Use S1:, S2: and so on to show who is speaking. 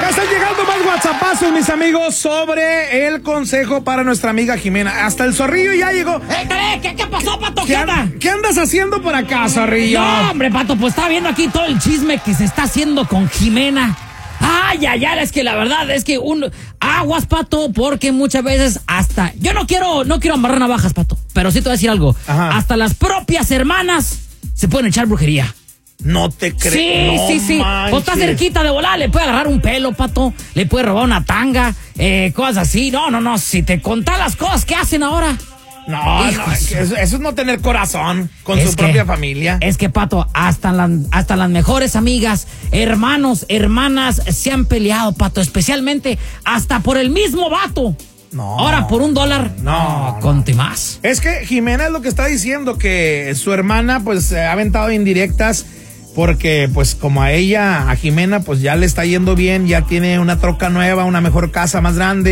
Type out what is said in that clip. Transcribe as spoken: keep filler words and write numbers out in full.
S1: Ya están llegando más WhatsAppazos, mis amigos, sobre el consejo para nuestra amiga Jimena. Hasta el Zorrillo ya llegó.
S2: ¡Eh, ¿Qué, qué pasó, Pato?
S1: ¿Qué,
S2: ¿Qué anda?
S1: ¿Qué andas haciendo por acá, Zorrillo?
S2: No, hombre, Pato, pues estaba viendo aquí todo el chisme que se está haciendo con Jimena. Ay, ay, ay, es que la verdad es que un aguas, Pato, porque muchas veces hasta yo no quiero no quiero amarrar navajas, Pato, pero sí te voy a decir algo.
S1: Ajá.
S2: Hasta las propias hermanas se pueden echar brujería.
S1: No te creo.
S2: Sí,
S1: no
S2: sí, sí.
S1: manches.
S2: O está cerquita de volar, le puede agarrar un pelo, Pato, le puede robar una tanga, eh, cosas así. No, no, no, si te contás las cosas que hacen ahora.
S1: No,
S2: Hijo,
S1: no, eso, eso es no tener corazón con
S2: Es
S1: su
S2: que-
S1: propia familia.
S2: Es que, Pato, hasta las, hasta las mejores amigas, hermanos, hermanas se han peleado, Pato, especialmente hasta por el mismo vato.
S1: No.
S2: Ahora por un dólar.
S1: No, no.
S2: Conte más.
S1: Es que Jimena es lo que está diciendo, que su hermana pues se ha aventado indirectas porque pues como a ella, a Jimena, pues ya le está yendo bien, ya tiene una troca nueva, una mejor casa más grande.